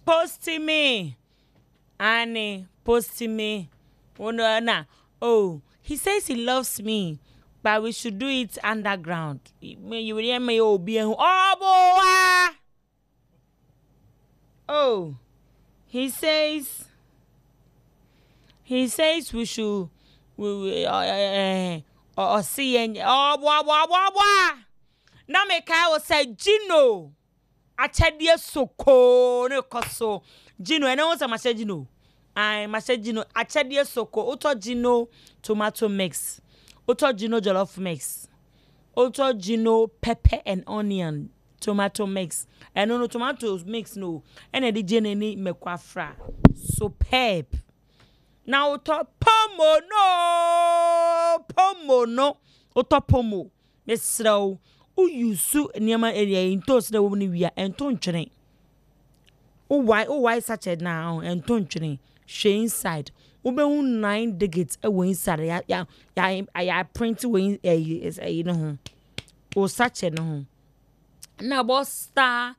posting me. Annie, posting me. Oh, no, nah. Oh, he says he loves me, but we should do it underground. You will hear me, oh, be oh, boy. Oh, he says we should, see and boy. Now me will say Gino. I tell you so cold, no coso. Gino, and I want to say Gino. I must say Gino. I tell you so cold. Oto Gino tomato mix. Oto Gino jollof mix. Oto Gino pepper and onion tomato mix. And no tomatoes mix no. And the Gino ni mekwafra. Superb. Now oto pomo no. Oto pomo. Mesro. O yusu niama area intos na wo ni wia ento ntwene o why such a now ento ntwene she inside wo be hu 9 digits e wo inside ya print wo you know o such a no na bo star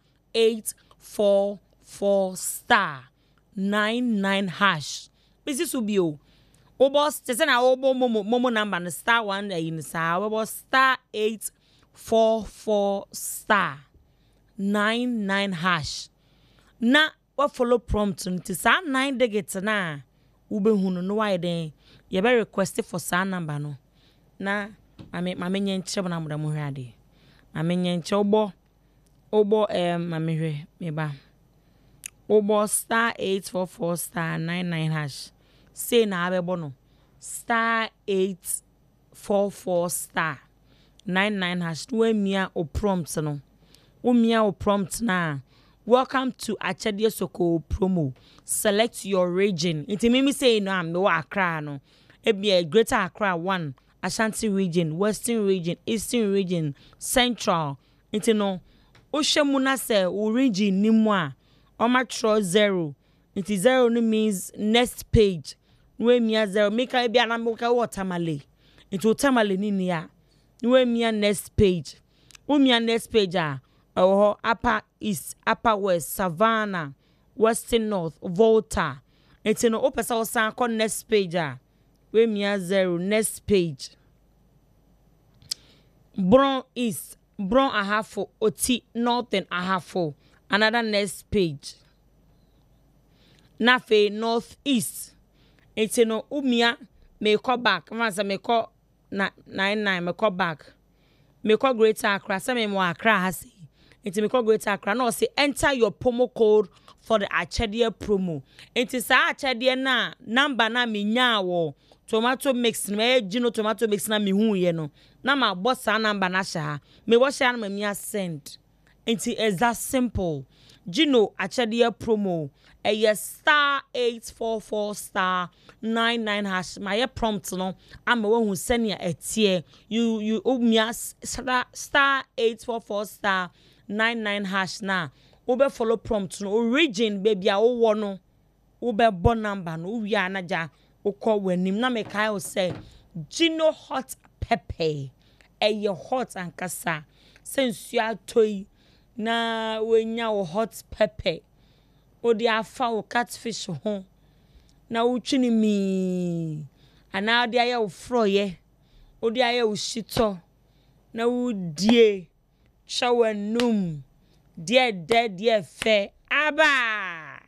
844 star 99 hash this will be o boss te say na o momo number na star 1 in sa o boss star 844 star 99 hash na what follow prompt nti sa 9 digits na ube hunu no why den you be request for sa number no na mame nyenche na moda mo hwade mame nyenche obo mame hwe me ba obo star 844 star 99 hash say na abebo no star 844 star 99 hash we mia o prompt no wo mia o prompt na welcome to Achadie Soko promo. Select your region. Iti mimi say no am no Accra no. Ebia Greater Accra 1, Ashanti region, Western region, Eastern region, Central. Iti no o shemu na se o region ni mu a o ma tro 0. Iti 0 no means next page. We mia 0 make ebia na mo ka watermale. Iti watermale ni ni a. We mia next page. We mia next page a upper east, upper west, Savannah, western north, Volta. It's no opesa osan kon next page we mia 0 next page. Bron east, Bron ahafo, Oti northern ahafo, another next page. Nafe northeast. It's no umia me call back. Once me call 99 me call back. Me call Greater Accra, some me mo Accra hasi. Enti me call Greater Accra no say enter your promo code for the Achadie promo. Enti sa Achadie na number na me nya wo tomato mix me Gino tomato mix na me hu ye no na ma boss sa number na sha me wo sha na me send. Enti is that simple. Gino Achadie promo star 844 star 99 hash my prompt no am we hu senia etie you umia star 844 star 99 hash na ube follow prompt no origin baby a wo no ube bon number no wi anaja ukọ wanim na me kai o say Gino hot pepper hot ankasa sensu atoi na wenya wo hot pepper odi afa wo catfish ho na utwini mi ana odi aye wo froye odi aye wo shito na udie shawanum die fe aba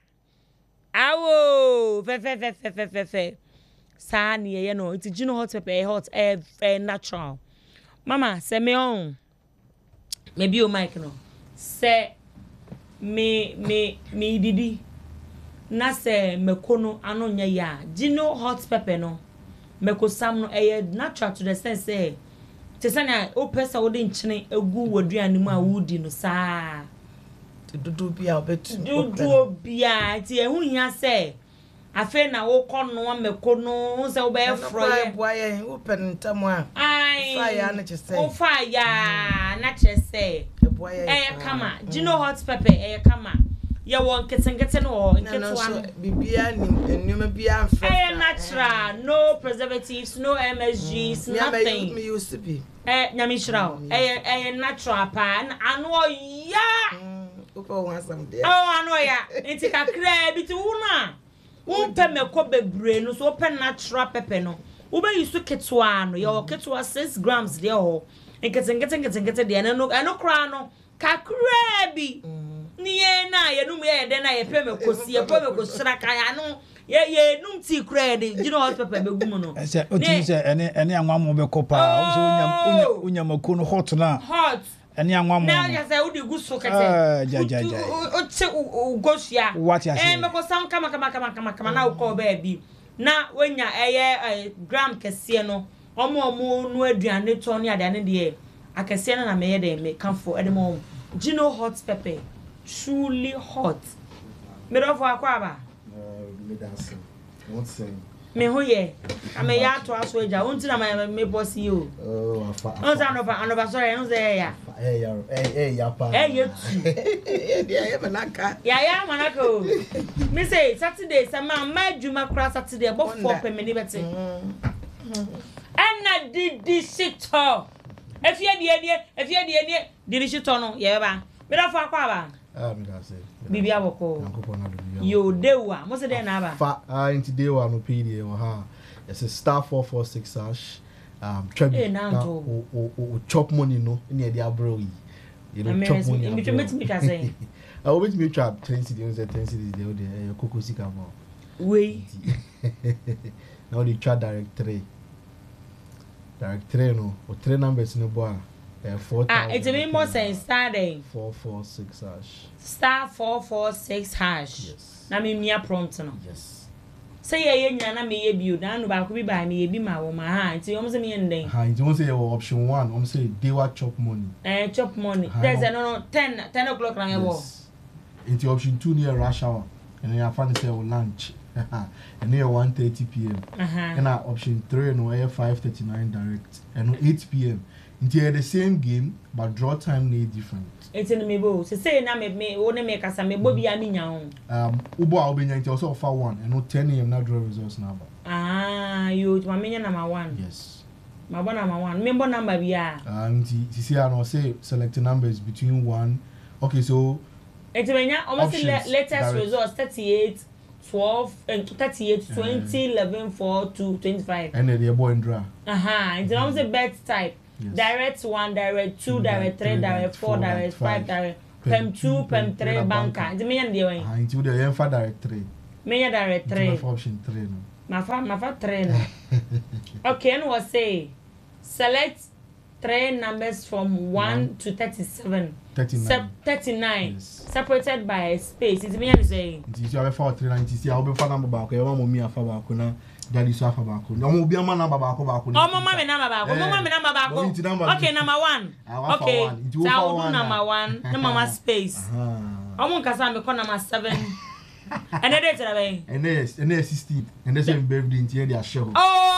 awo fe sa ni ye no it's Gino hot pepper hot natural mama say me on maybe o mic no say me didi na se mekono ano nya ya Gino hot pepper no meko sam no natural to the sense say tesana o pesa wo de nchene egu waduane mu a wudi no saa dudu bia obetu dudu bia ti ehun ya se afa na wo kono mekono se wo be froye boye wo pentam a fire na chese o fire na chese kama Gino hot pepper kama ya won ketengete no nketo no bibia ni bia amfa natural no preservatives no MSGs nothing me used to be nyami shirawo natural pa anu ya Koko want some there. Oh, I know ya. It's a crab. It's una. Won't pay me cobe brain. So open natural pepper no. Ube used to ketsuano. Your ketsuan 6 grams there. And getting there. I know crano. Kakrabi. Niye na ye no me then I pay me kosi. Ye pay me kosraka. I know. Ye num tea credit. You know what pepper be gumo no. Say o say any anwa mo be kopa. O unya makuno hot na. Hot. Any anwa mo. Now you say we dey go so kete. Ja. O che o go shia. What you say? Me ko sam kama na o ko baby. Na wenya eye gram kese no. Omo no aduane to ne adane de akese na me ye de me kamfo edemo. Gino hot pepper. Truly hot. Me do for akwa ba. Me dancing. What's saying? Me ho ye. Ame ya to aso eja. Unti na me boss you. Oh, afa. Anova sorry, no say ya. Ya pa. You. Yeah, manaka. Ya manako. Me say Saturday sama madwuma kra Saturday about 4 per minute beti. Na di shit ho. If you dey di shit no, ye ba. Me da for akwa ba. Me da say. Bibi aboko. Yo dewa, mo se dey na ba. Fa into dewa no PD o ha. It's a *446#. Trebi na o chop money no in the abroad. You know chop money. Me say. I always me trap 20 days there Coco Sika mo. We. Now the chat direct 3 no or 3 numbers in the boy. 4,000. It's a more sense starting 446#. *446#. Yes. Na me mia prompt no. Yes. Say ye nya na me ye build na no ba ko bi ba me ye bi ma wo ma ha nti o mo se me nden. Ha nti won say option 1 o mo say dewa chop money. Chop money. There's no 10 o'clock na me wo. Nti option 2 near rush hour and then find say lunch. And near 1:30 p.m. And option 3 no 5:39 direct and 8 p.m. Nti the same game but draw time no different. It's in me bo. Say na me wona me kasa me bo bia me nya ho. Ubo a obenya nti also offer 1 and no 10 a.m. na draw results na ba. You ma menya number 1. Yes. Ma bo number 1. Me bo number bia. Nti see no say select numbers between 1. Okay, so it's menya almost latest results 38 12 and 38 20 11 4 2 25. And the boy and draw. It's almost a bet type. Yes. Direct 1, direct 2, direct 3, direct 4, direct 5, direct PEM 2, PEM 3, banker. It's me and the way. Into the M for direct 3. Me direct 3. Option 3 no. My fa 3 no. Okay, and was say select 3 numbers from 1 to 37. 39. Yes. Separated by a space. It's me and say. It's you have 439. See, I'll be for number back. You want me afa back na. Daddy so afa back. No mo bia man number back. Oh, mama me number back. Mama me number back. Okay, number 1. Okay. So number 1. No mama space. Omo kasa me call number 7. And then it's away. And there's 16. And there's a birthday in the show.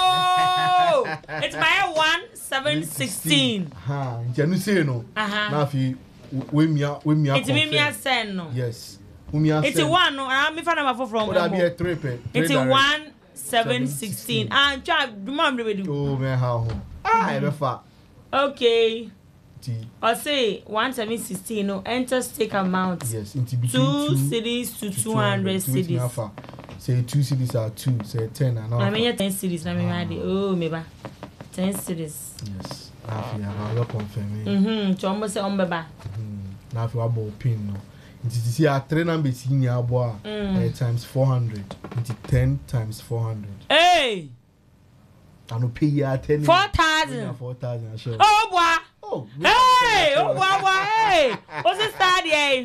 Oh, it's my 1 7 16. You say no. Now if you it's me send no. Yes. It's 1 no. I'm me find number 4 from. Would that be a 3 pay? It's 1 7 16. And try do mom do. Oh man, how? I far. Okay. I say 1 7 16 no enter stake amount. Yes, into 2 cedis to 200 cedis. Say 2 cedis are 2, say 10 and now. I mean 10 cedis na me ready. Oh me ba. 10 cedis. Yes. I will confirm. Chombo say on beba. Now if you have pin no. It is see 3 numbers in your boy times 400. Into 10 times 400. Hey. I no pay ya 10. 4,000. 4,000 sure. Oh boy. Oh. Hey, oh boy, hey. What's the start here?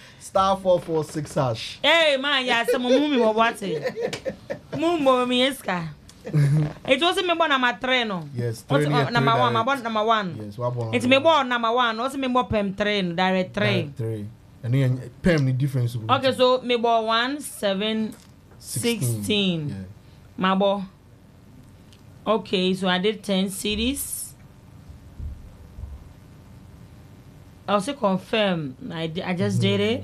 *446#. Hey man, yeah, some mummy mo wate. Mumbo mi eska. It was me born number 3 no. Yes, number 1, my born number 1. Yes, what born. It's me born number 1, also me born PEM 3, direct 3. 3. And then PEM the difference. Okay, so me born 1 7 16. Yeah. My boy. Okay, so I did 10 cedis. I also confirm. I just did it.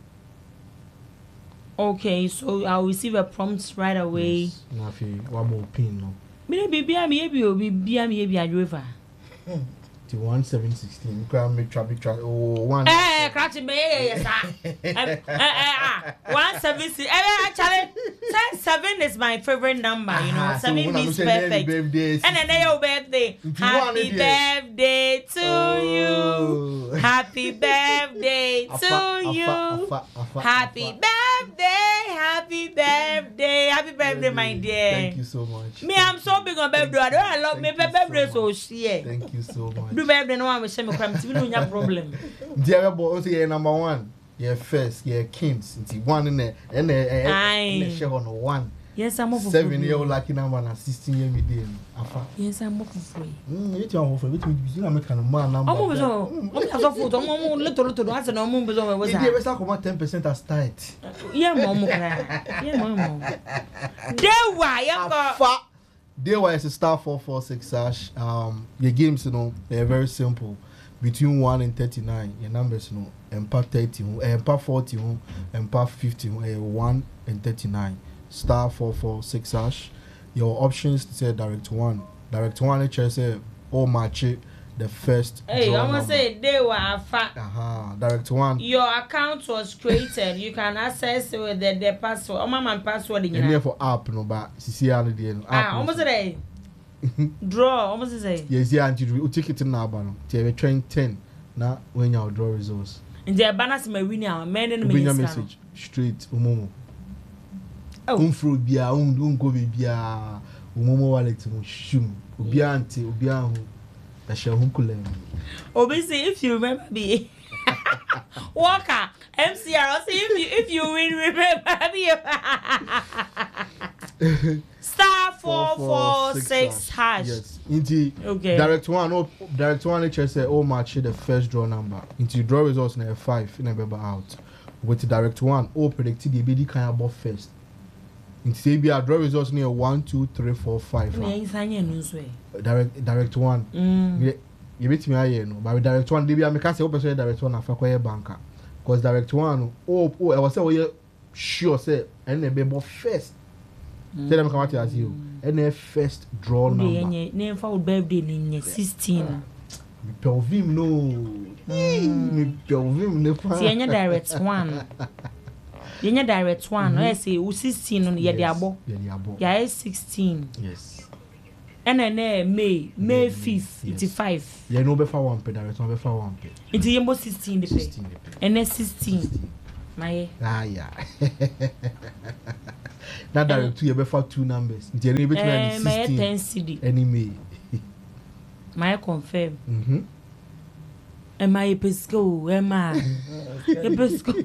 Okay, so I'll receive a prompt right away. Nafi, one more pin no. Me be a driver. It's 1716. You can make traffic. Oh, one. Crash me, yes, 170. Actually, 7 is my favorite number. You know, 7 means perfect. And then your birthday. Happy birthday to you. Happy birthday to you. Happy birthday. Happy birthday. Happy birthday, my dear. Thank you so much. Me, I'm so big on birthday. I love me birthday so share. Thanь you so much. Do birthday no one will share me crime. We don't have problem. Dear boy, also you're number 1. You're first. You're kings. It's 1 in there. And share on 1. Yes, I'm over 7-year-old lucky number and 16-year midday. Yes, I'm over free. You tell me you make a man number. I'm over so. I'm over food. I'm little. I said no more. Was it? They come 10% as tight. Yeah, mom. Yeah, mom. There why There is a star 446 hash. The games, you know, they're very simple. Between 1 and 39, your numbers, you know, empa 30, empa 40, empa 50, 1 and 39. Star 446 hash. Your options say direct 1. Direct 1, it say all match it. The first. Hey, I want to say they were fat. Direct 1. Your account was created. You can access with the password. Oh, my password in here for app, no, but see how the app. Almost a day. Draw, almost a day. Yes, yeah, and you take it in now, but you have train 10. Now, when you draw results. And the banners may win our men and bring a message straight. Umomo. Fruit beer, go be beer. Umomo wallet, shum. Ubiante, Ubiahu. Obviously, if you remember me, Walker, MCR, if you will remember me, star 446 hash. Yes, indeed. Okay. Direct 1, HSA, say, oh, match the first draw number. Into draw results in a 5 in a member out. With direct 1, oh, predicted the BD kind of above first. Into CBR draw results near 1, 2, 3, 4, 5. Direct 1. You beat me here, no. But with direct 1, they be I can't say open direct 1 and for banker. Because direct 1, I was say sure say and they be first. Tell them come out as you. And their first draw number. Name for birthday in 16. Pelvim no. Me pelvim ne pa. See any direct 1. You direct 1. I say 16 on your diabo. Yeah, 16. Yes. And then May 5th, 85. Yeah, no befa 1 pe direct 1 befa 1 pe. It's yembo 16 the pay. And then 16. My yeah. That direct 2 you befa 2 numbers. It's you be 16. My 10 CD. Any May. My confirm. And my pesco, Emma. Pesco.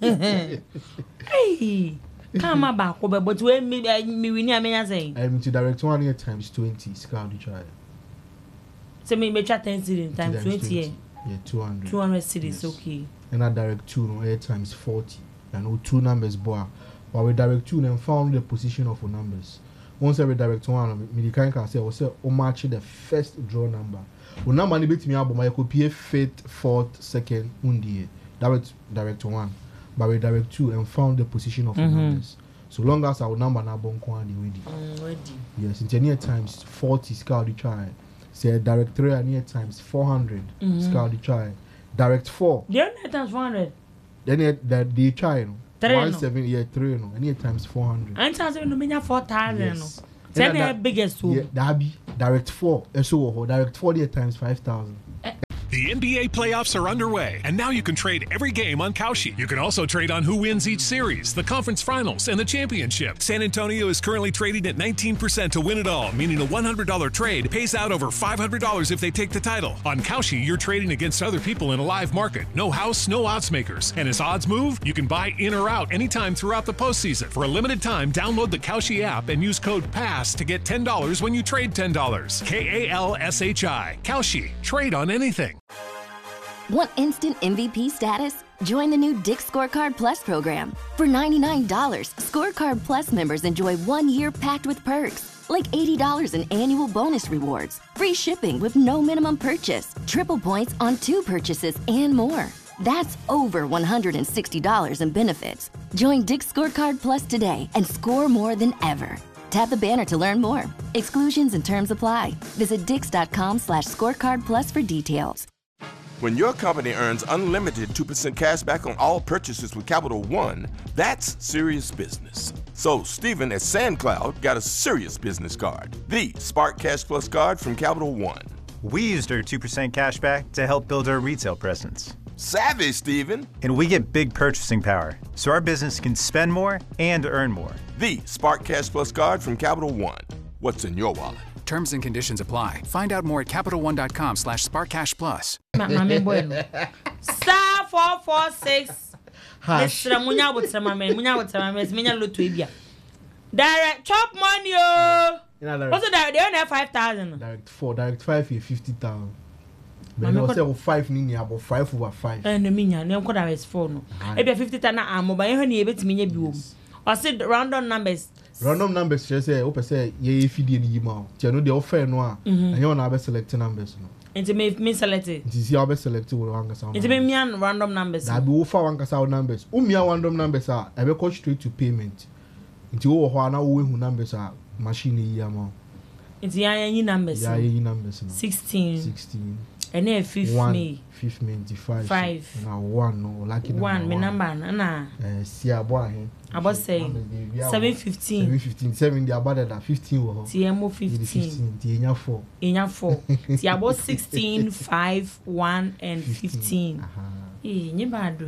Hey. Come back, but when me we near me saying. I'm to direct 1 year times 20. Scout the child. So me chat 10 cities times 20. Yeah, 200. 200 cities, yes. Okay. And I direct 2 no year times 40. And no 2 numbers boy. But we direct 2 then found the position of the numbers. Once I direct 1, me the can say o match the first draw number. When number ni bet me abo my copy 5th, 4th, 2nd, undi. Direct 1. But we direct 2 and found the position of the numbers. So long as our number na bon kwandi ready. Yes, in near times 40 scout the try. Say direct 3 and near times 400 scout the try. Direct 4. Yeah, times 400. Then the try no. 17 yeah 3 no. And near times 400. And times no mean 4,000 no. Say the biggest one. Yeah, that be direct 4. So direct 4 near times 5,000. The NBA playoffs are underway, and now you can trade every game on Kalshi. You can also trade on who wins each series, the conference finals, and the championship. San Antonio is currently trading at 19% to win it all, meaning a $100 trade pays out over $500 if they take the title. On Kalshi, you're trading against other people in a live market. No house, no odds makers. And as odds move, you can buy in or out anytime throughout the postseason. For a limited time, download the Kalshi app and use code PASS to get $10 when you trade $10. KALSHI. Kalshi. Trade on anything. Want instant MVP status? Join the new Dick's Scorecard Plus program. For $99, Scorecard Plus members enjoy 1 year packed with perks, like $80 in annual bonus rewards, free shipping with no minimum purchase, triple points on 2 purchases, and more. That's over $160 in benefits. Join Dick's Scorecard Plus today and score more than ever. Tap the banner to learn more. Exclusions and terms apply. Visit Dix.com/scorecard plus for details. When your company earns unlimited 2% cash back on all purchases with Capital One, that's serious business. So Stephen at SandCloud got a serious business card, the Spark Cash Plus card from Capital One. We used our 2% cash back to help build our retail presence. Savvy, Stephen. And we get big purchasing power, so our business can spend more and earn more. The Spark Cash Plus card from Capital One. What's in your wallet? Terms and conditions apply. Find out more at CapitalOne.com/SparkCashPlus. Star 446. Hash. Direct chop money, oh. What's Direct the direct? They only have 5,000. Direct 4, Direct 5 is 50,000. But no say 5 ni about 5 over 5. No minya, no ko direct 4 no. E be 50,000 na amo ba ehwe na e betimi nya bi wo. O say random numbers. Random numbers say o say ye fidie ni yima. Tie no de offer no a. Anya na be select numbers no. Nti me select it. Nti si be select wo wankasa. Nti me mian random numbers. Na be wo fa wankasa numbers. Umia random numbers a e be go straight to payment. Nti wo ho na wo ehu numbers a machine yi ama. Nti ya yi numbers. Ya yi numbers no. 16. And then 5th May. 5th May 5. Na 1 no lucky number. 1 me number na. Si abo ahen. Abo say 715. 7 the about that 15 wo. TMO 15. The enya 4. Enya 4. Ti abo 16, 5, 1 and 15. Nyi bado.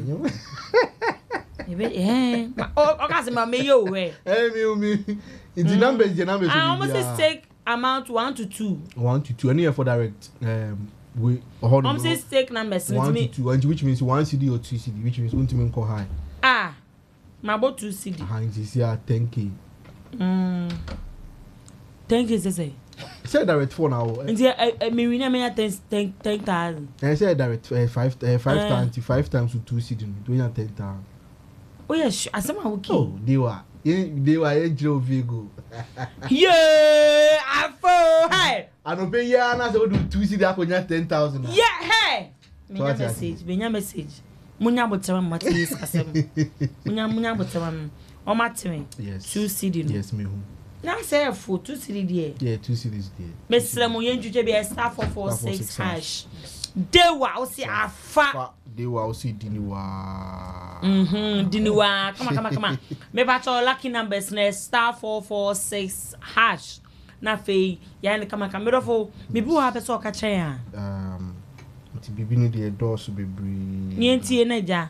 O ka se ma me yo we. Me. The numbers I almost take amount 1 to 2. 1 to 2. Any for direct we almost take numbers 1 to 2, and which means 1 CD or 2 CD, which means ultimate call high. My about 2 CD. This here 10k. 10k is say. Say direct 4 now. Nti me win me 10,000. I say direct 5 times with 2 CD. Do you 10,000? Oh yes, asema okay. Oh, they were ejro Vigo. Yeah, afo hey. Ano be ya na say do 2 CD akonya 10,000. Yeah, hey. Menya message. Munya botama matis kasem. Munya botama. O matime. Yes. 2 CD no. Yes, me who. Na say for 2 CD there. Yeah, 2 CDs there. Mesra mo yenjuje be star 446 hash. Dewa o si afa. Dewa o si diniwa. Diniwa. Come on. Me ba to lucky numbers na star 446 hash. Na fe ya ni kama me dofo me bi wa person ka chen ya. Nti bibi ni de door so bebre. Ni entie na ja.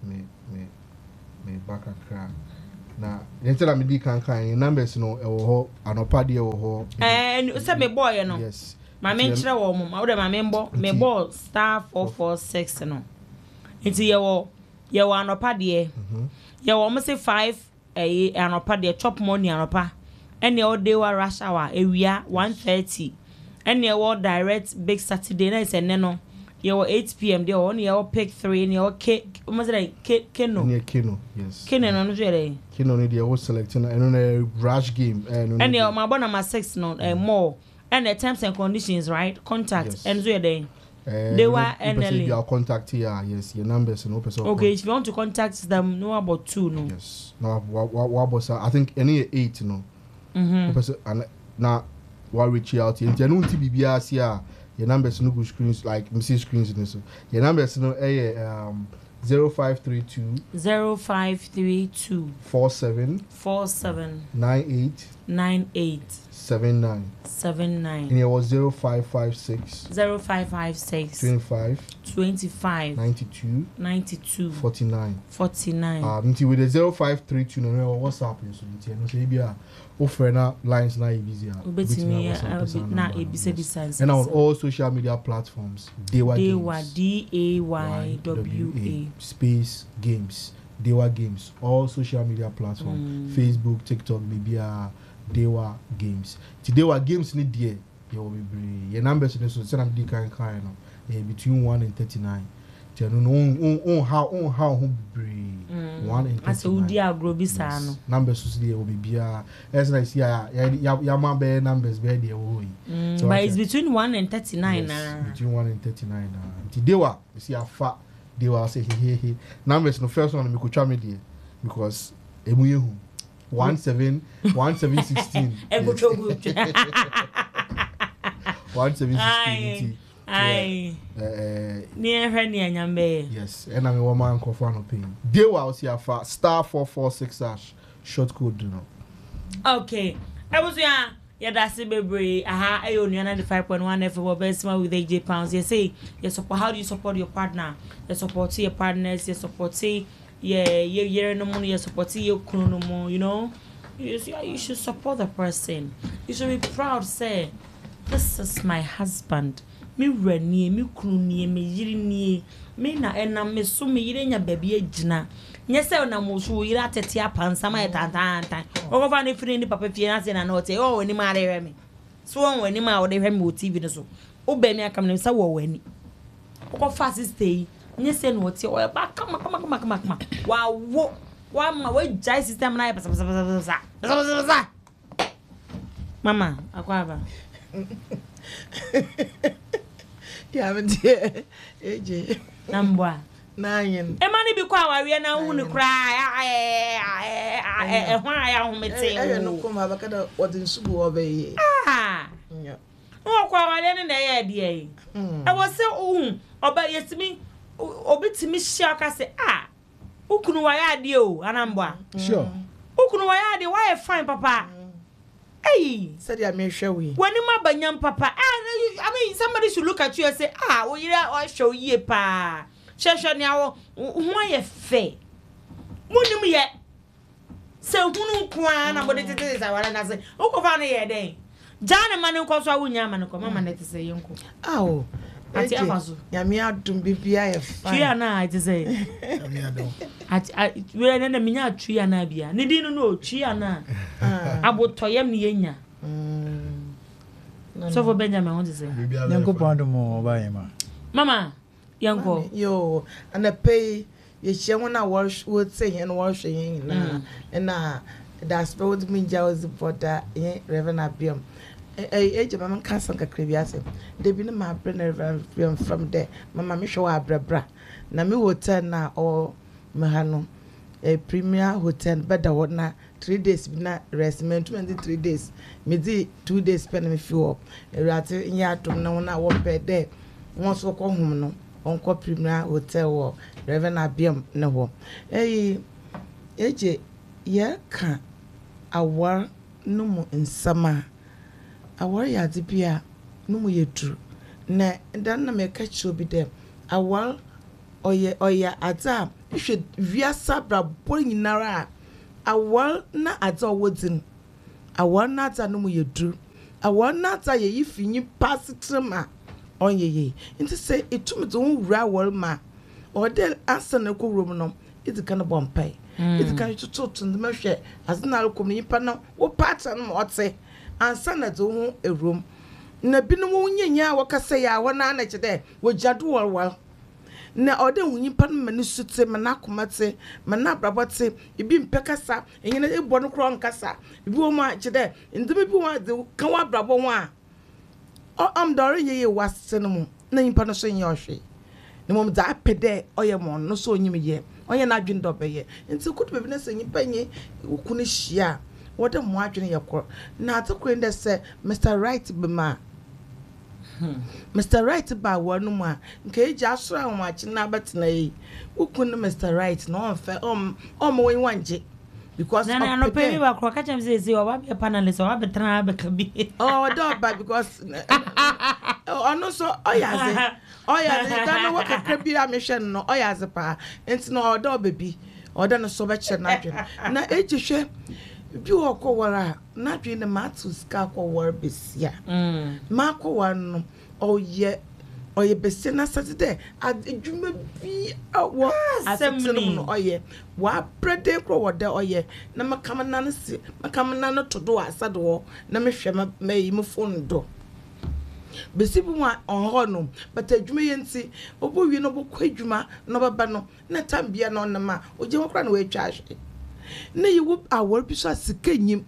Me baka kra. Na yente na me di kan numbers no e wo ho anopa de wo ho. Se me boy no. Yes. Ma me nchire wo mo, ma wo de ma me mbo star 446 no. Nti ye wo anopa de. Ye wo mo say 5 anopa de chop money anopa. Ene o dey wa rush hour ewia 1:30. Ene wo direct big Saturday na ise ne no. Ye wo 8 p.m. de o ne wo pick 3 ne wo almost like Keno. Ne Keno, yes. Keno no jere. Keno ne de wo selecting and no rush game ene o ma bo number 6 no more. And the terms and conditions, right? Contact and so they were NLA. Your contact here, yes, your numbers and open. Okay, if you want to contact them, know about 2, no. Yes. No, what I think any 8, no. And now what reach out here. You know, TBBS here. Your numbers no good screens like message screens and so. Your numbers no 0532 47 98 79. And it was 0556 25 92 49. Until with the 0532 no WhatsApp so you say bia offer na lines na easy na ebisa and on all social media platforms Dewa space games Dewa Games all social media platforms Facebook TikTok maybe Dewa Games. Dewa Games need there. You will be your numbers so send them kind no. Between 1 and 39. No how who be 1 and 39. As we dey grow bisa no. Numbers so there will be as I see ya man be numbers be there wo. But it's between 1 and 39 na. Between 1 and 39 na. Dewa you see afa Dewa say he numbers no first one me ko twa me there because emu yehu 1716. 1716. Aye. Near her near Yambe. Yes, and I'm a woman for no pain. They will see a star 446 short code, you know. Okay. I was that's it, baby. I own 95.1 FM best with AJ Pounds. You say, you support. How do you support your partner? You support your partners. You support yeah, no money. You support your no more. You know, you should support the person. You should be proud. Say, this is my husband. Me reni, me kruni, me yiri me na enam me so me yire nya baby agina. Nye se na mo so yire atete apansa ma etantan. O go fa ne firi ni papa fie na se na no te. O wani ma re me. So won wani ma o de hwe me o TV no so. O ba mi akam ne se wo wani. O go fa stay. Nye se no te o ba kama. Wa wo. Wa ma we jai system na pasa. Mama, akwaba. Yeah, but AJ. Nambwa. Nine. Emani bi kwa wawe na hu ni kra ehwa ya hu mete. No kuma bakada wadin subu obe. Yeah. O kwa wale ni na ye de yi. E wo se oba yetimi obi timi hia ka se ukunu wa ya de o anambwa. Sure. Ukunu wa ya de why fine papa. Hey, said ya me hwe we. When ma banyam papa. I mean somebody should look at you and say, "Ah, we o show ye pa." Shesho ni awo ho ye fe. Munim ye. Se hunu kwa na body tete za wala na se. Ukofa na ye den. Jana man nko so awunya man nko mama na tese ye nko. Awo. Ati afaso. Ya me adum bibia ye fa. Twi ana ati se. Ya me adum. Ati we na minya twi ana bia. Ne din no twi ana. Abotoyem ni yenya. So for Benjamin want to say. Yanko pando mo ba yema. Mama, yanko. Yo, and the pay ye share na wash would say and wash na and that's what me jaws for that Reverend Abiam. Age of Mamma Castle Cacribias. They be my brother from there. Mamma me show our bra. Na me hotel na or Mahano. A premier hotel better what na 3 days na rest me 23 days. Me di 2 days spend me few up. Rat in ya to no na one bed there. Once walk home no. Uncle premier hotel or Reverend Abiam no. Age ye can awar no more in summer. Awar ya dipia no more ye true. Na dan na me catch you be there. Awar oya ata you should via sabra boring nara. Awar na ata wodin. Awar na ata no more ye true. Awar na ata ye ifinyi pass trema on ye. Into say it to me to ra wal ma. Or del answer na ko room no. It's kind of bumpy. It's kind of talk to the measure as na come ni pa no wo pattern mo ote. Answer na to a room. Na bi no nyanya wakasa ya wana na chede wo jadu wal. Na ode wunyipa no mani sute mana komate mana brabote ibi mpekasa enyina ebo no kro nkasa ibi wo ma chede ndebe bi wa de kan wa brabo ho a am dore ye wase no mu na nyimpa no so nya ohwe na mom da pede oye mon no so onyim ye onye na adwen do beye nti kutu bebi na se nyimpa nye okunu hia wode mo adwen ye kro na atokro nde se Mr. Right bema Mr. Right ba wonu mu a nke eji asoro anwachi na abatena yi ukunu Mr. Right no onfe wen wanje because na no pay me ba kro ka chem say o ba be panelist o ba betena be ka bi do ba because ono so oyaze kana wo kakra bi amehwe no oyaze pa enti no odo bebi odo no so be che na adwen na eji hwe bi wo ko wara na adwen ne matu ska ko war besia ma ko wan no oye besi na Saturday adwuma bi awo asemni no oye wa prede kro wo de oye na makam na no si makam na no to do asado na mehwe mayi mu phone do besi bu wa onho no but adwuma yenti obo wi no bokọ adwuma no baba no na tambia no na ma oje hokra na we atwa ahwe na yiwo awor bi so asikanyim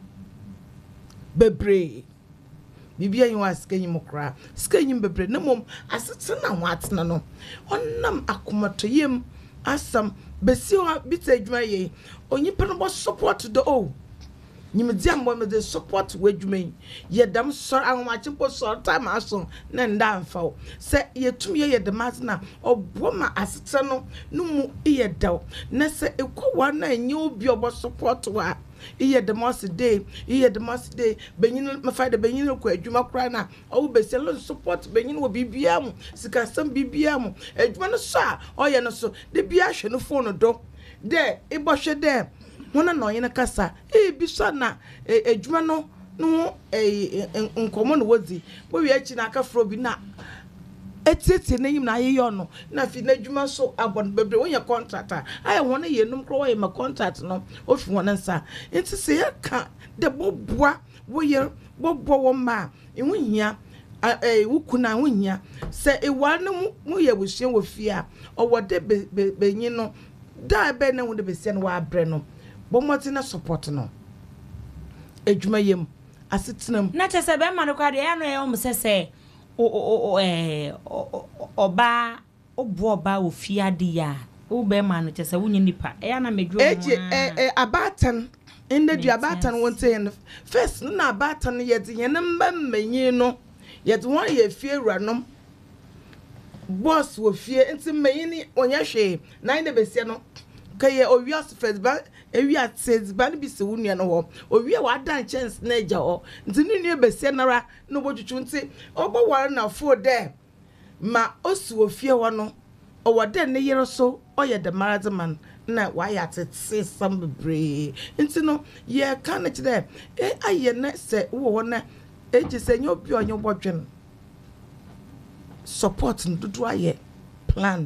bebre bibia yin wa sikanyim kra sikanyim bebre na mom asetse na watna no onnam akomotoyem asam besi wa bita adwuma ye onyipa no bo support do nyimdia mbɔ me de support w'adwuma ye dam sor ahomachimpo sor time aso na nda amfa se ye tum ye de mazna obo ma asete no no mu ye daw na se ekowa na enye obi obo support wa iye the most day benyin me find the benyin ko adwuma kra na o be selo support benyin wo bibia mu sika sam bibia mu adwuma no so a oye no so de bia hwe no phone do de ibohwe de wona no yen kasa bi so na adwuma no no nkomo no wozi bo wi achi na aka fro bi na etete na yim na ayeyo no na fi na adwuma so abon bebre wonya contractor aye wona ye num kro woye ma contract no ofi wona nsa enti se ya ka de boboa woye bobo wo ma ehunhia wukuna hunhia se ewa na mu ye buhye wo fi a owode benyin no da be na wo de besia no wa abre no bomoti na support no adwuma yem asetenam na chese be ma no kwa de ya no e o msese oba obu oba ofiade ya wo be ma no chese wunye nipa e ya na medwo abatan inde du abatan wonte en first na abatan ye de ye na mmanyin no ye de won ye fie wuranom boss wo fie enti mmanyin ni onye hwe na inde besia no kaye owias first ba ewia says ban bi se wunua no ho owia wa dan chance na eja ho nti nunu besia nara no botutu nti obo ware na fo de ma osu ofie ho no owode ne yere so oye de marazeman na wa ya tete sam bebre nti no ye ka na kide aye na se wo ho na eji se nyo bi onyo bodwen support ndudu aye plan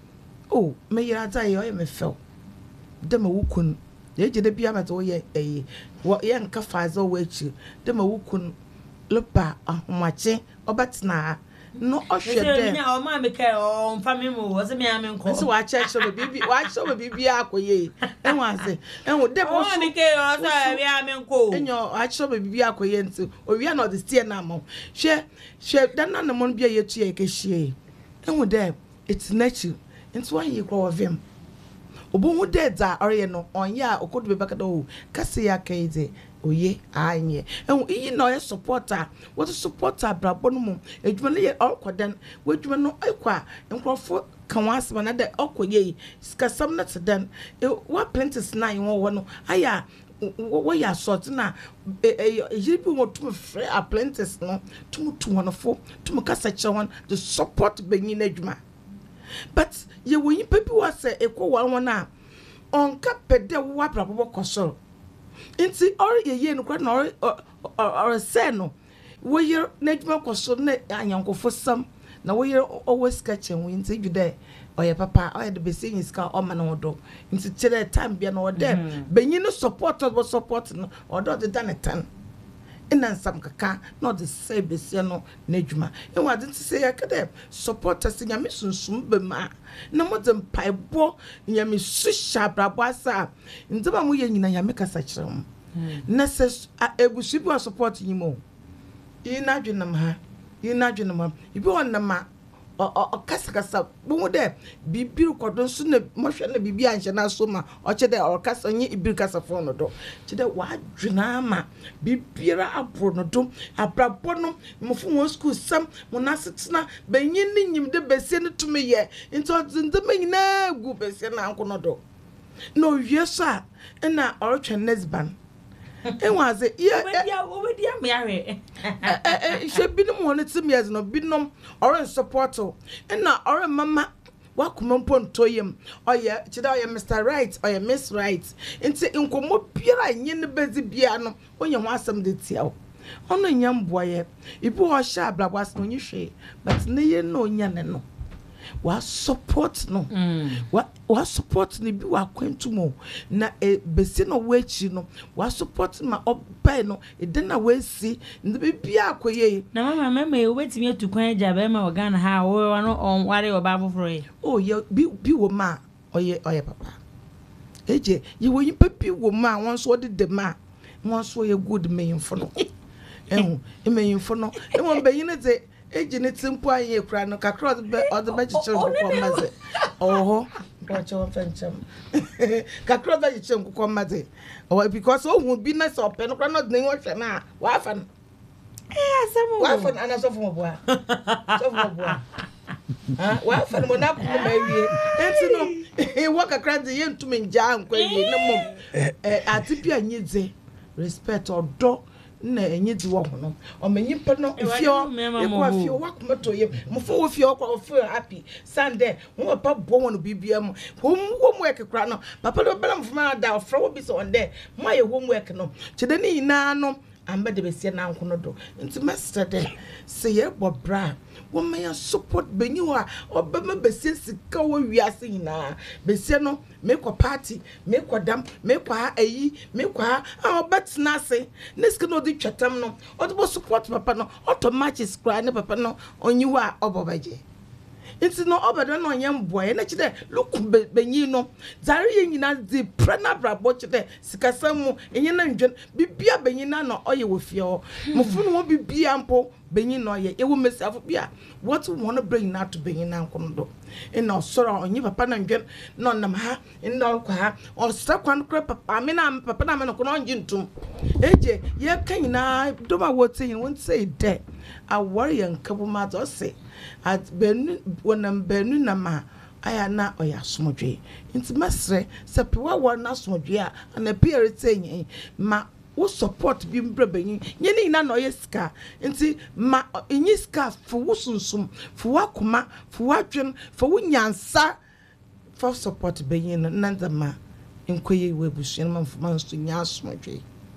oh me yira ta ye oye me fel dem wukun eje de bia mate oye wo ye nka fazo wo echi dem wukun lopa ahomache obatna no ohwe de nya o ma me ke o mfa me mu wo se me ame nko so wa che so be bibi akoye enwase enwo de bo so me ke o so we ame nko enyo a che so be bibi akoye nti owia no de stie na mo hwe dan na mo bia yetu ye ke hie enwo de it's nature nti wan ye kwa ovem obo hu de za ore no onya okodu be bakada o kase ya kaize oye anye enwo iyi na oye supporter what supporter brabo no mu edwuma ne ye okodan wedwuma no ekwa nkrofo kan wasema na de okoye sikasam na tedan wa apprentice na yin wo no aya wo ya sort na yiribi wo tum free apprentice no tum wonofo tum kasa chewon the support benyin edwuma but ye wo yin pepi wa se ekwo wa na onka pede wa brabo koso nti or ye no kwa na or se no wo ye na djuma koso na anyankofo sam na wo ye always catching we nti jude oye papa oye de be saying ska o ma no do nti chere time bia no de benyin no support no odo de dan tan ina sam kaka no the say besia no na djuma e wa de say yakade support us nyame sunsum be ma na mo de mpaibo nyame susha brabo asa ndeba mo ye nyina nyame kasa kirem na se ebusu bi support nyimo ina dwenam ha ibi wonnama o kasa bu de bibiru kodon so na mohwe na bibi anhye na so ma o chede o kasa nyi ibiru kasa fo no do chede wa dwena ma bibira abro no do abrabo no mofo won school sam monasetena benyin ni nyim de besie no tumi ye into nde manyina gu besie na anko no do no wie so a na o retwen nesban enwaze obedi am yare she binom won tim years no binom or support na or mama wakuma mpontoyem oye chida oye Mr. Right oye Miss Right nti nkomo biara nye ne bezi bia no onye ho asem de tia ono nyam boye ibu ho sha ablabwas no nyhwe but ne ye no nya ne no wa support no wa support ni bi wa kwentumo na besi no wachi no wa support ma obai no de na wasi ndi bi akoye na mama e wetimi atukwan aja be ma Ghana ha wo no on ware oba foforo ye oh ye bi wo ma oye papa eje ye wo yin papi wo ma won so de ma won so ye good meyinfo no meyinfo no won beyin de eji ne timpo aye kura no kakra de be chichiro ko maze oho Kwacho fenchem. Kakro da yichem ko mate. O because o hu bi na so pe no kra no den wo hwe na wa fa. Asamo. Wa fa na so fo boa. So fo boa. Wa fa no na ko ma wie. Enti no e wo kakra de ye ntumi nja ankwa wie ne mom. Atipia nyidze respect odo na enyi di wo ho no o menyi pe no ifio e kwa fio wa komato ye mo fo wo fio kwa feel happy Sunday wo papa bo won bibia mu homework kra no papa do bela mfuma da ofra wo bi so on there mo ye homework no chede ni ina no amba de besie na nkono do nti master de se ye bobra wo meya support benyiwa obema besie sika wo wiase ina besie no make a party make a dam make a ayi make a obetna se neska no di twatam no odo support papa no auto matches cry ne papa no onyiwa obobaje nti no obedo no nyem boy na chide look benyi no zare ye nyina di prana brabo chide sikasamu enye na ndwen bibia benyi na no oye wo fie ho mofunu wo bibia mpo benyi no ye ewo mesafo bia what we want to bring na to benyi na nkono do ina osoro onyi papa na ndwen no nam ha ina kwa ha osra kwan kra papa me na papa na me no kono nji ntum eje ye kan na do ma wo tin won say de a warrior nkabu ma to say at benu wonam benu na ma aya na oya somodwe nti masre se pewa wo na somodwe a na piere tenyi ma wo support bi mbrebenyi nyeni na no yeska nti ma enyi ska fo wo sunsum fo wakoma fo wadwen fo wo nyansa fo support benyi no nandama enkoye we busuan man so nya somodwe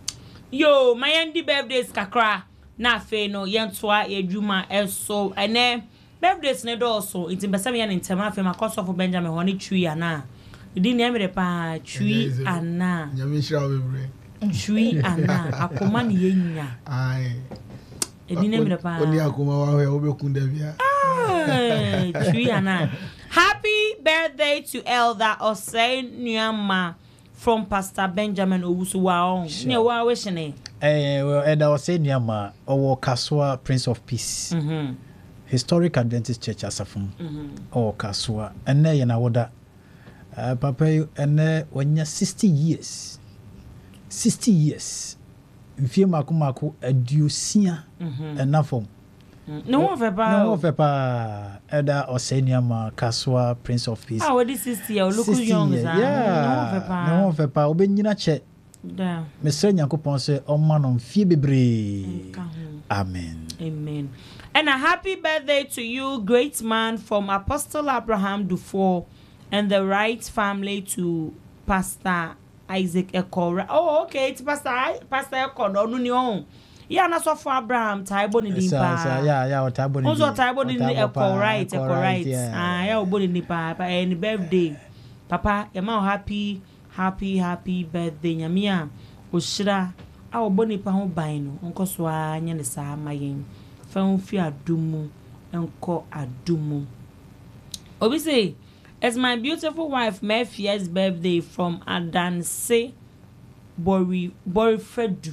yo my end birthdays kakra na fe no yentoa edwuma eso ene birthdays ne do so nti besa me ya ntema fe makoso for Benjamin honi twi ana idi ne mere pa twi ana nyame shira bebre twi ana akoma ne yenya ai idi ne mere pa oni akoma wa ho obekunda bia twi ana. Happy birthday to Elder Osei Nyama from Pastor Benjamin Owusuwa. Ne wa wishene well, Elder Osei Nyama owo Kaswa Prince of Peace. Historic Adventist Church Asafum. Or Kaswa. And na yena woda. Papa and when 60 years. 60 years. Mfie maku adusia enafom. No vepa Elder Osei Nyama Kaswa Prince of Peace. Ah, what is 60 years? Look young. Yeah. No vepa obenyina che. Da. Mesre Nyankopon se omano mfie bebre. Amen. Amen. And a happy birthday to you, great man, from Apostle Abraham Dufour and the Wright family to Pastor Isaac Ekora. Oh, okay, it's Pastor Ekora. No, no. Yeah, na so for Abraham Taibo ni dimpa. Yeah, Taibo ni. Also Taibo ni Ekora. Yeah, obodi ni pa. Any birthday, Papa, ema happy birthday, nyamia. Oshira, obodi pa ho ban no. Onko so anya ne sa mayen. Fi adumu enko adumu. Obi say, it's my beautiful wife Mephia's birthday from Adanse Borifredu.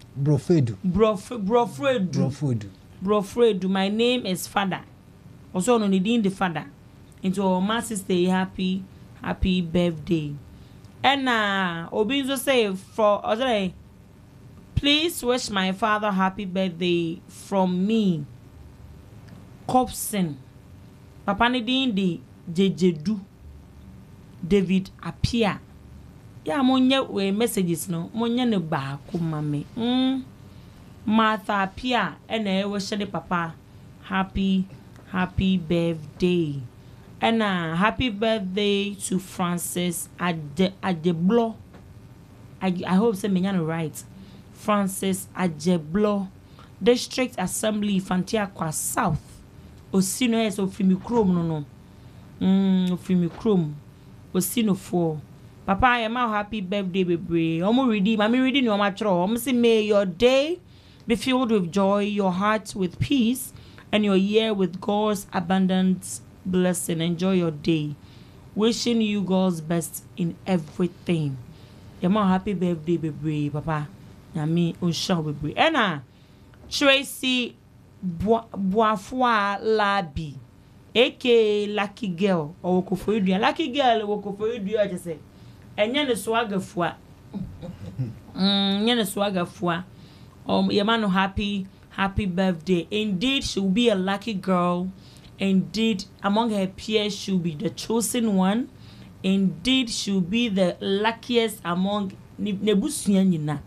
Brofredu. My name is Father. Also no needing the father. Into our master stay happy birthday. And Obi so say for other. Please wish my father happy birthday from me. Copson. Papa Nidin de Jejedu. David Apia. Yeah, monye we messages no. Monye ne ba kumame. Martha Apia. Ene we shade papa. Happy birthday. And happy birthday to Francis Adeblo. I hope say me right. Francis Ajeblo, District Assembly, Fantiaqua South. Osino es ofimi krom no. Ofimi krom. Osino 4. Papa, I am happy birthday, baby. Omo ready, mami ready no matro. Omo say may your day be filled with joy, your heart with peace, and your year with God's abundant blessing. Enjoy your day. Wishing you God's best in everything. I am happy birthday, baby, Papa. Yami unshaw bebre ena Tracy Boafwa Labi aka lucky girl or Koforidua. Lucky girl wo Koforidua just say enye ne swagger fua nye ne swagger fua yemano happy birthday. Indeed she will be a lucky girl. Indeed among her peers she will be the chosen one. Indeed she will be the luckiest among nebusua nyina.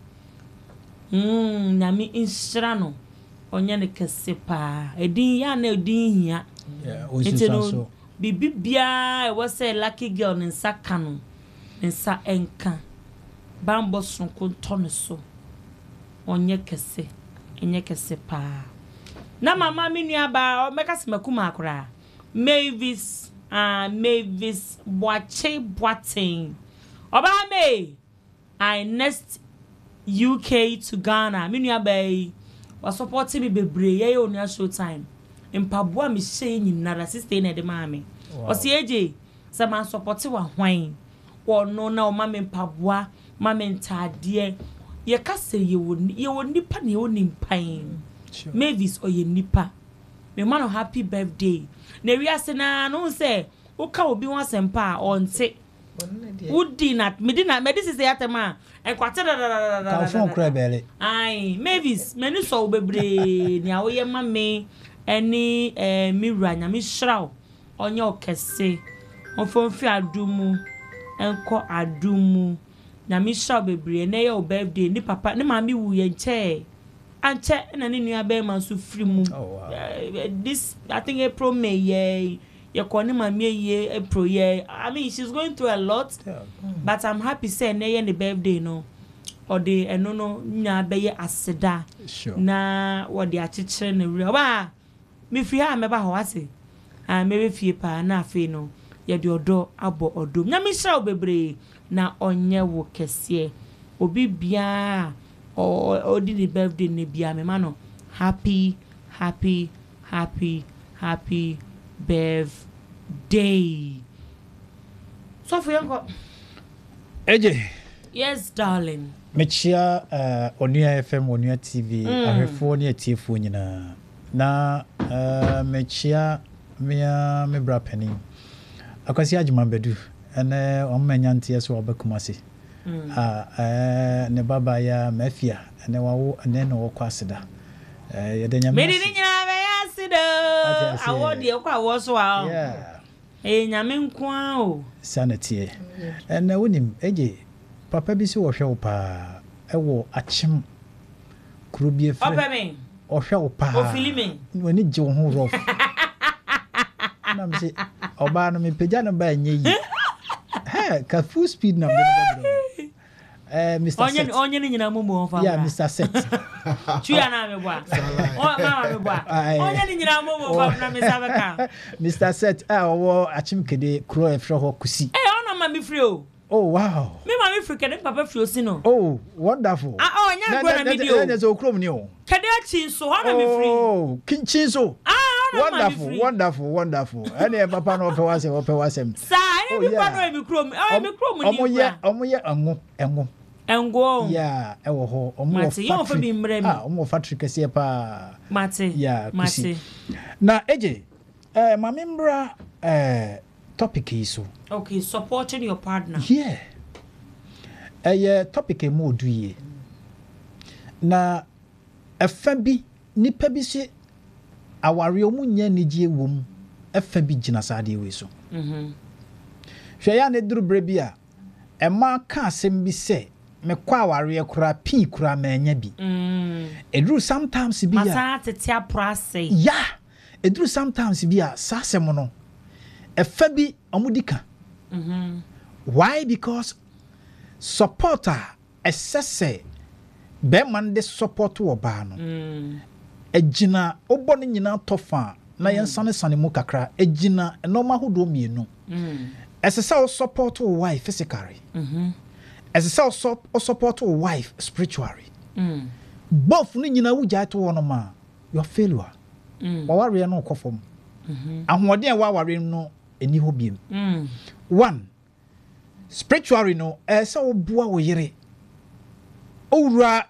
Nyame instrano onye ne kese pa edin ya na edin hia so bibia e was say lucky girl nsa kanu nsa enka bambo sonko tono so onye kese enye kese pa na mama mi nua ba o meka se makuma akora Mavis boating oba me I next UK to Ghana mi nua ba was supporting me bebre ye on your show time mpaboa mi hye nyinara sister na de maame o se eje se man support wa hwan wo no na o maame mpaboa maame ntade ye kase ye wo nipa ne wo nimpan Mavis o ye nipa me man happy birthday na wi ase na no se wo ka obi wan sempa on te Woody not medina medicine say atema e kwate ka fon kra bele ai Mavis menu so bebre ni awoye mame eni miru anyame hraw onye okese onfomfi adumu enko adumu na mi hraw bebre na ye o birthday ni papa ni mami wu ye nche anche na ni nua be man so free mu this I think April May ye koni mami ye April ye I mean she's going through a lot but I'm happy say na ye the birthday no or the enono nya be ye aseda na what the achichire na ri oba me free ha me ba ho ase me be fie pa na afi no ye de odo abo odo nya me hra obebre na onye wo kese obi bia o di the birthday ne bia me ma no happy birthday. So for you AJ. Yes, darling. Mechia Onua FM Onua TV ahwefo ne atiefo nyina na mechia me bra pani akwasi adwuma bedu ene omanya ntie so obakumase ne baba ya mafia ene wawo ene no kwaseda yedenya me ni nyina be yasida awodi kwa woso a nyame nkwa o sanity ene wonim eje papa bi si wo hwe wo pa ewo achim kurubie fre opeme o hwe wo pa o filime woni je wo ho rof na mse oba no me peja no ba nye yi ka full speed na Mr. Set. Onye ni nyina mumu onfa. Yeah, Mr. Set. Chuya na me bwa. Mama me bwa. Onye ni nyina mumu onfa na me sabeka. Mr. Set, wo achim kede kro efre ho kusi. Ona ma me free o. Oh wow. Me ma me free kede papa free osi no. Oh, wonderful. Nya gro na video. Na zo krom ni o. Kede chinso ona me free. Oh, chinso. Wonderful. Ene papa no pe wasem. Sa, ene bi pa no mi krom. Mi krom ni. Omoye engo. Yeah, ewo ho factory. Omo factory kese pa. Mate. Yeah, mate. Na eje mamimbra topic iso. Okay, supporting your partner. Yeah. Topic e mo duye. Na efa bi nipa bi se aware omu nya nigye wom efa bi gina saade we so. Hwe ya ne duru bre bi a ema ka asem bi se me kwa aware kura pi kura manya bi. Edru sometimes bi ya masa tetia prase. Yeah. Edru sometimes bi ya sasem no efa bi omudika. Why? Because supporter assess be man de support wo ba no. Ejina obo ne nyina tofa na yensane mu kakra ejina normal hodo mienu. Esesa support wo wife physically. Esesa support wo wife spiritually. Both ne nyina wugya to wo no ma your failure. Wa ware no kofom. Ahoden wa ware no eni ho biem. One, spiritually no esa obua wo yere. Owura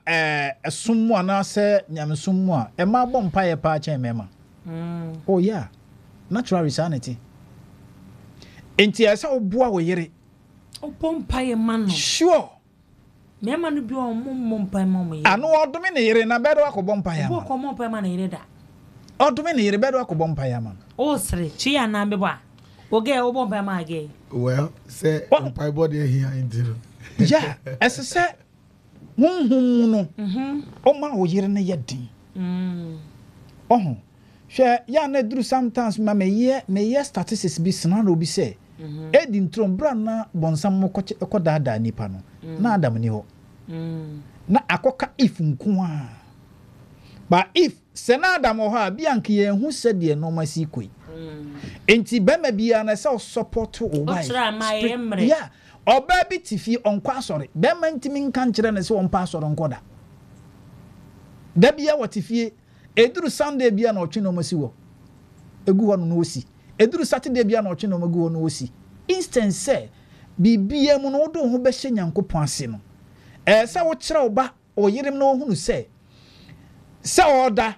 esummu ana se nyamesummu a e ma bompa ye pa chen mema. Oh yeah. natural insanity enti esa oboa wo yere opompa ye man no sure me man no bi o mompa mom ye ano odome ne yere na bedo akobompa ya ma ko mompa man ne yere da odome ne yere bedo akobompa ya ma o sere chi ya na beba oge obompa ma age well say ompa body here intiro yeah esese honhom no o ma wo yere ne yedin ohun hwe ya na duru sometimes ma me ye statistics bi sna no bi say edi ntrom bra na bonsam mo ko daada nipa no na adam ni ho na akoka if nko a ba if sena adam ho a bi anke ye hu sede no masi koi enti bema bia na se support o wife yeah oba bi tifi onko asore bema ntimi nka nkire na se on pa asore nko da bia watifie eduru sunday bia na otwe no masi wo egu ho no osi eduru saturday bia na otwe no magu ho no osi instance say bibia mu no do ho be hye Nyankopon ase no se wo kire oba oyirem no hunu say oda